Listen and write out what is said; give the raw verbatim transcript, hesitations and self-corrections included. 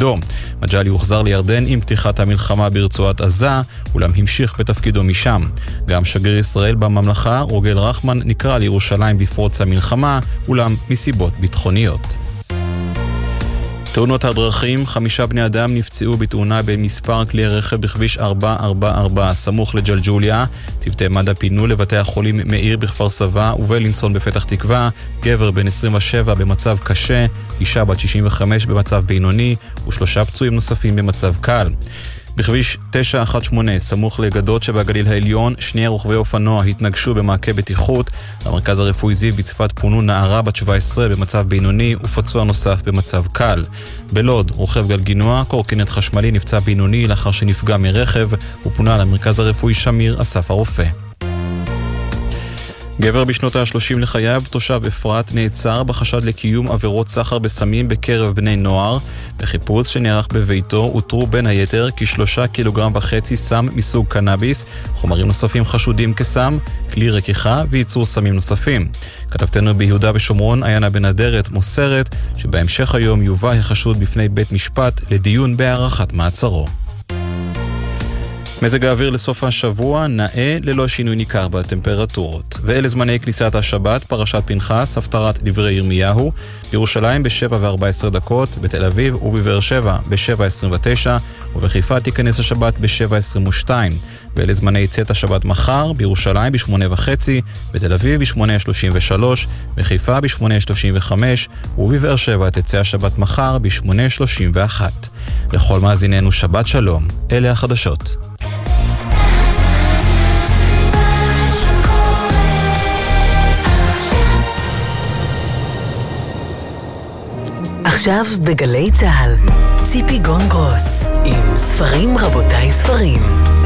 בתפקידו. מג'לי הוחזר לירדן עם פתיחת המלחמה ברצועת עזה, אולם המשיך בתפקידו משם. גם שגריר ישראל בממלכה, רוגל רחמן, נקרא לירושלים בפרוץ המלחמה, אולם מסיבות ביטחוניות. תאונות הדרכים, חמישה בני אדם נפצעו בתאונה במספר כלי רכב בכביש ארבע ארבע ארבע סמוך לג'לג'וליה. צוותי מד"א פינו לבתי החולים מאיר בכפר סבא ובלינסון בפתח תקווה, גבר בן עשרים ושבע במצב קשה, אישה בת שישים וחמש במצב בינוני ושלושה פצועים נוספים במצב קל. בכביש תשע אחת שמונה, סמוך לגדות שבגליל העליון, שני רוכבי אופנוע התנגשו במעקה בטיחות. למרכז הרפואי זיו בצפת פונו נערה בת שבע עשרה במצב בינוני ופצוע נוסף במצב קל. בלוד, רוכב גלגינוע, קורקינט חשמלי נפצע בינוני לאחר שנפגע מרכב ופונה למרכז הרפואי שמיר אסף הרופא. גבר בשנות ה-שלושים לחייו, תושב אפרת, נעצר בחשד לקיום עבירות סחר בסמים בקרב בני נוער. בחיפוש שנערך בביתו הותרו בין היתר כשלושה קילוגרם וחצי סם מסוג קנאביס, חומרים נוספים חשודים כסם, כלי רקיחה וייצור סמים נוספים. כתבתנו ביהודה ושומרון, עיינה בן אדרת, מוסרת שבהמשך היום יובא החשוד בפני בית משפט לדיון בהארכת מעצרו. מזג האוויר לסוף השבוע נאה ללא שינוי ניכר בטמפרטורות. ואלה זמני כניסת השבת, פרשת פנחס, הפטרת דברי ירמיהו, בירושלים ב-שבע וארבע עשרה דקות, בתל אביב ובבאר שבע ב-שבע עשרים ותשע, ובחיפה תיכנס השבת ב-שבע עשרים ושתיים. ואלה זמני צאת השבת מחר, בירושלים ב-שמונה וחצי, בתל אביב ב-שמונה שלושים ושלוש, בחיפה ב-שמונה שלושים וחמש, ובבאר שבע תצא השבת מחר ב-שמונה שלושים ואחת. לכל מאזיננו שבת שלום, אלה החדשות. עכשיו בגלי צהל, ציפי גונגרוס עם ספרים רבותיי ספרים.